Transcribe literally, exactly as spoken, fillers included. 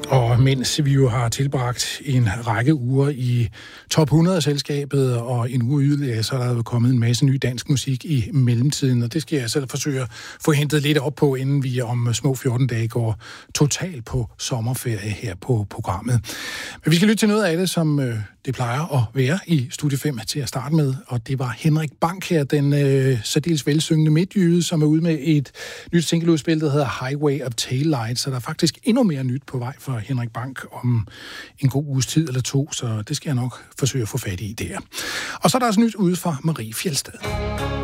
Og mens vi jo har tilbragt en række uger i top hundrede-selskabet og en uge yderligere, så er der jo kommet en masse ny dansk musik i mellemtiden, og det skal jeg selv forsøge at få hentet lidt op på, inden vi om små fjorten dage går totalt på sommerferie her på programmet. Men vi skal lytte til noget af det, som øh, det plejer at være i Studie fem til at starte med, og det var Henrik Bank her, den øh, særdeles velsyngende midtjyde, som er ude med et nyt singleudspil, der hedder Highway of Taillights, så der er faktisk endnu mere nyt på vej for Henrik Bank om en god uges tid eller to, så det skal jeg nok forsøge at få fat i der. Og så er der også nyt ude fra Marie Fjeldsted.